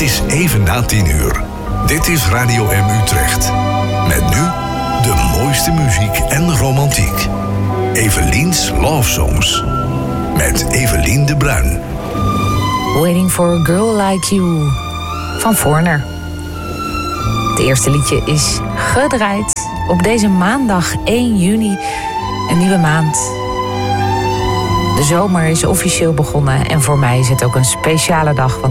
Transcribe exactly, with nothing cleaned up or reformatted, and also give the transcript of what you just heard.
is even na tien uur. Dit is Radio M Utrecht. Met nu de mooiste muziek en romantiek. Evelien's Love Songs. Met Evelien de Bruin. Waiting for a Girl Like You van Foreigner. Het eerste liedje is gedraaid op deze maandag één juni. Een nieuwe maand. De zomer is officieel begonnen en voor mij is het ook een speciale dag, want